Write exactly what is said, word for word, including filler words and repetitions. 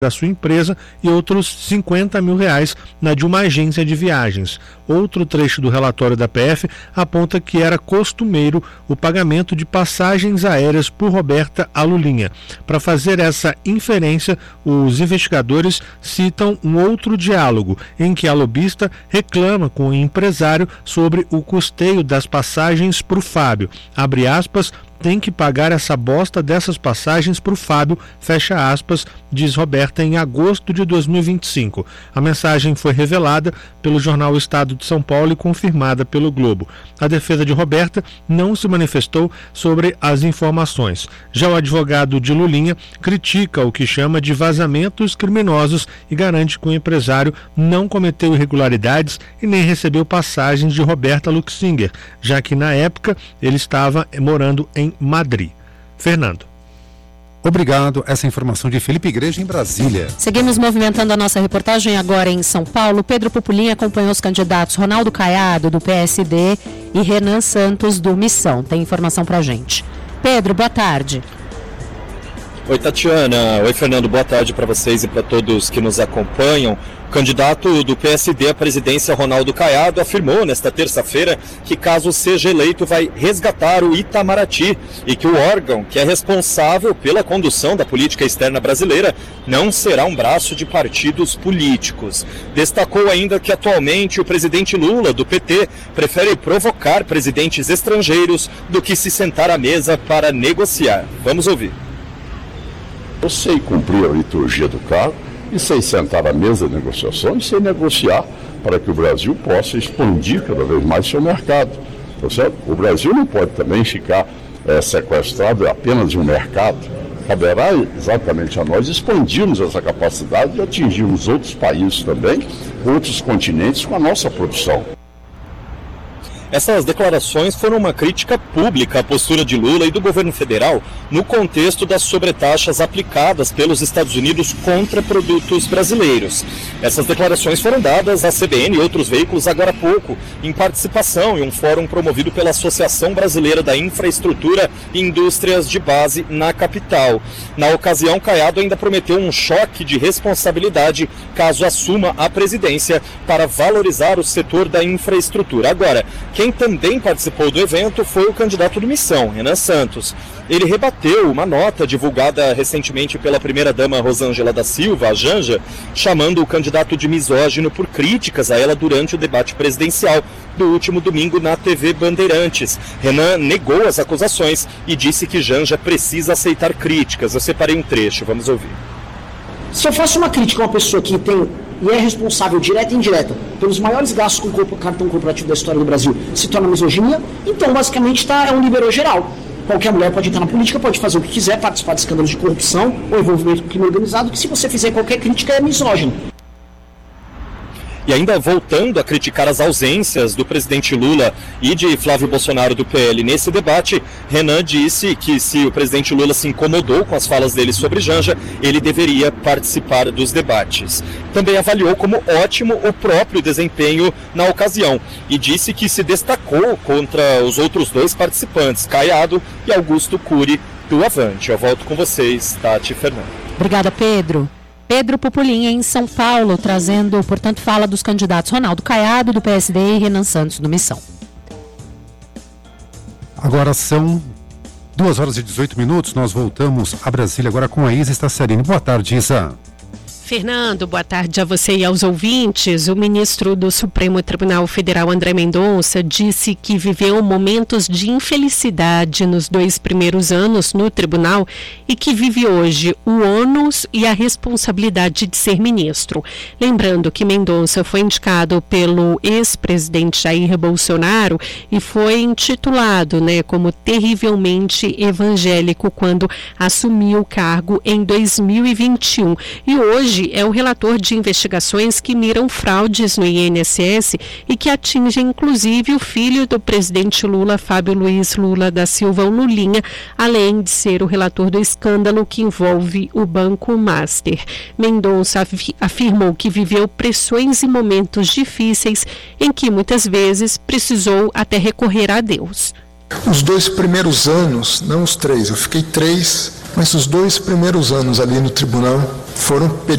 da sua empresa e outros cinquenta mil reais na de uma agência de viagens. Outro trecho do relatório da P F aponta que era costumeiro o pagamento de passagens aéreas por Roberta a Lulinha. Para fazer essa inferência, os investigadores citam um outro diálogo em que a lobista reclama com o empresário sobre o custeio das passagens para o Fábio. Abre aspas, tem que pagar essa bosta dessas passagens para o Fábio, fecha aspas, diz Roberta em agosto de dois mil e vinte e cinco. A mensagem foi revelada pelo jornal Estado de São Paulo e confirmada pelo Globo. A defesa de Roberta não se manifestou sobre as informações. Já o advogado de Lulinha critica o que chama de vazamentos criminosos e garante que o empresário não cometeu irregularidades e nem recebeu passagens de Roberta Luxinger, já que na época ele estava morando em Madrid. Fernando. Obrigado. Essa informação de Felipe Igreja em Brasília. Seguimos movimentando a nossa reportagem agora em São Paulo. Pedro Pupulinha acompanhou os candidatos Ronaldo Caiado, do P S D, e Renan Santos, do Missão. Tem informação pra gente. Pedro, boa tarde. Oi, Tatiana. Oi, Fernando. Boa tarde para vocês e para todos que nos acompanham. O candidato do P S D à presidência, Ronaldo Caiado, afirmou nesta terça-feira que, caso seja eleito, vai resgatar o Itamaraty e que o órgão que é responsável pela condução da política externa brasileira não será um braço de partidos políticos. Destacou ainda que, atualmente, o presidente Lula, do P T, prefere provocar presidentes estrangeiros do que se sentar à mesa para negociar. Vamos ouvir. Eu sei cumprir a liturgia do cargo e sei sentar à mesa de negociação e sei negociar para que o Brasil possa expandir cada vez mais seu mercado. Tá certo? O Brasil não pode também ficar é, sequestrado apenas de um mercado. Caberá exatamente a nós expandirmos essa capacidade e atingirmos outros países também, outros continentes com a nossa produção. Essas declarações foram uma crítica pública à postura de Lula e do governo federal no contexto das sobretaxas aplicadas pelos Estados Unidos contra produtos brasileiros. Essas declarações foram dadas à C B N e outros veículos agora há pouco, em participação em um fórum promovido pela Associação Brasileira da Infraestrutura e Indústrias de Base na capital. Na ocasião, Caiado ainda prometeu um choque de responsabilidade caso assuma a presidência para valorizar o setor da infraestrutura. Agora, quem também participou do evento foi o candidato do Missão, Renan Santos. Ele rebateu uma nota divulgada recentemente pela primeira-dama Rosângela da Silva, a Janja, chamando o candidato de misógino por críticas a ela durante o debate presidencial do último domingo na T V Bandeirantes. Renan negou as acusações e disse que Janja precisa aceitar críticas. Eu separei um trecho, vamos ouvir. Se eu faço uma crítica a uma pessoa que tem e é responsável, direta e indireta, pelos maiores gastos com cartão corporativo da história do Brasil, se torna misoginia, então basicamente tá, é um liberou geral. Qualquer mulher pode entrar na política, pode fazer o que quiser, participar de escândalos de corrupção ou envolvimento com crime organizado, que se você fizer qualquer crítica é misógino. E ainda voltando a criticar as ausências do presidente Lula e de Flávio Bolsonaro do P L nesse debate, Renan disse que se o presidente Lula se incomodou com as falas dele sobre Janja, ele deveria participar dos debates. Também avaliou como ótimo o próprio desempenho na ocasião e disse que se destacou contra os outros dois participantes, Caiado e Augusto Cury, do Avante. Eu volto com vocês, Tati e Fernando. Obrigada, Pedro. Pedro Pupulinha em São Paulo, trazendo, portanto, fala dos candidatos Ronaldo Caiado, do P S D, e Renan Santos, do Missão. Agora são duas horas e dezoito minutos, nós voltamos a Brasília agora com a Isa Staciarini. Boa tarde, Isa. Fernando, boa tarde a você e aos ouvintes. O ministro do Supremo Tribunal Federal, André Mendonça, disse que viveu momentos de infelicidade nos dois primeiros anos no tribunal e que vive hoje o ônus e a responsabilidade de ser ministro. Lembrando que Mendonça foi indicado pelo ex-presidente Jair Bolsonaro e foi intitulado, né, como terrivelmente evangélico quando assumiu o cargo em dois mil e vinte e um. E hoje é o relator de investigações que miram fraudes no I N S S e que atingem inclusive o filho do presidente Lula, Fábio Luiz Lula da Silva, o Lulinha, além de ser o relator do escândalo que envolve o Banco Master. Mendonça af- afirmou que viveu pressões e momentos difíceis em que muitas vezes precisou até recorrer a Deus. Os dois primeiros anos, não os três, eu fiquei três mas os dois primeiros anos ali no tribunal foram períodos